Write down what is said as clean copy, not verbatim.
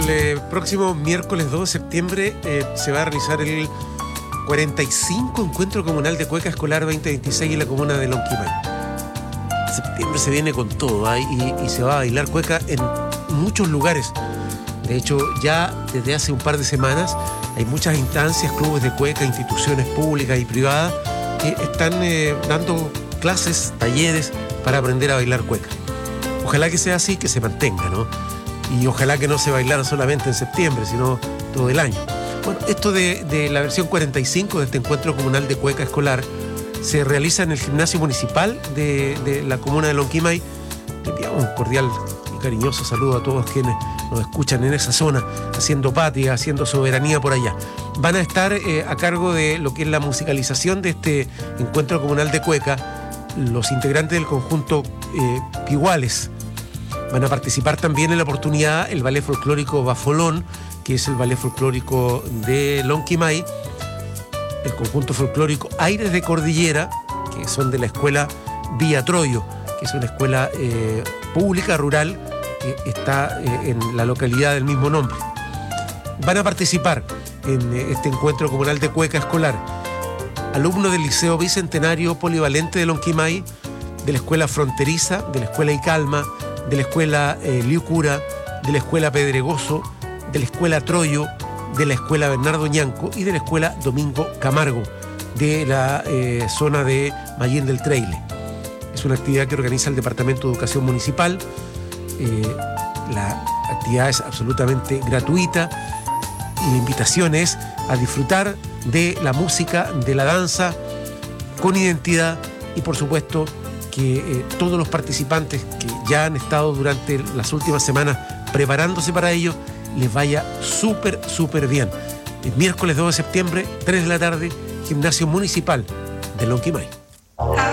próximo miércoles 2 de septiembre se va a realizar el 45 Encuentro Comunal de Cueca Escolar 2026 en la comuna de Lonquimay. Septiembre se viene con todo, y se va a bailar cueca en muchos lugares. De hecho, ya desde hace un par de semanas hay muchas instancias, clubes de cueca, instituciones públicas y privadas que están dando clases, talleres para aprender a bailar cueca. Ojalá que sea así, que se mantenga, ¿no? Y ojalá que no se bailara solamente en septiembre, sino todo el año. Bueno, esto de la versión 45 de este Encuentro Comunal de Cueca Escolar se realiza en el gimnasio municipal de la comuna de Lonquimay. Le enviamos un cordial y cariñoso saludo a todos quienes nos escuchan en esa zona, haciendo patria, haciendo soberanía por allá. Van a estar a cargo de lo que es la musicalización de este Encuentro Comunal de Cueca los integrantes del conjunto Piguales. Van a participar también en la oportunidad el ballet folclórico Bafolón, que es el ballet folclórico de Lonquimay, el conjunto folclórico Aires de Cordillera, que son de la escuela Villa Troyo, que es una escuela pública rural que está en la localidad del mismo nombre. Van a participar en este Encuentro Comunal de Cueca Escolar alumnos del Liceo Bicentenario Polivalente de Lonquimay, de la Escuela Fronteriza, de la Escuela Icalma, de la Escuela Liucura, de la Escuela Pedregoso, de la Escuela Troyo, de la Escuela Bernardo Ñanco y de la Escuela Domingo Camargo, de la zona de Mayén del Treile. Es una actividad que organiza el Departamento de Educación Municipal. La actividad es absolutamente gratuita y la invitación es a disfrutar de la música, de la danza, con identidad, y por supuesto que todos los participantes que ya han estado durante las últimas semanas preparándose para ello, les vaya súper bien. El miércoles 2 de septiembre, 3 de la tarde, Gimnasio Municipal de Lonquimay.